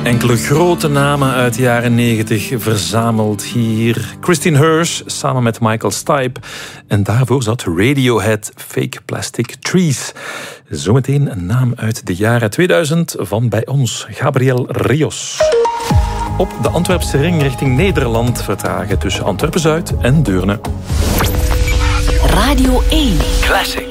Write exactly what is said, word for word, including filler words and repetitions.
Enkele grote namen uit de jaren negentig verzameld hier. Christine Hirsch samen met Michael Stipe. En daarvoor zat Radiohead, Fake Plastic Trees. Zometeen een naam uit de jaren tweeduizend van bij ons, Gabriel Rios. Op de Antwerpse ring richting Nederland vertragen tussen Antwerpen-Zuid en Deurne. Radio één. Classic.